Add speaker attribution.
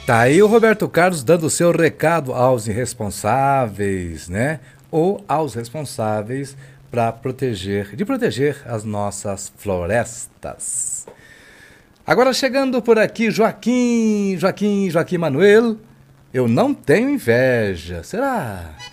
Speaker 1: Tá aí o Roberto Carlos dando o seu recado aos irresponsáveis, né? Ou aos responsáveis para proteger as nossas florestas. Agora chegando por aqui, Joaquim Manuel, eu não tenho inveja. Será?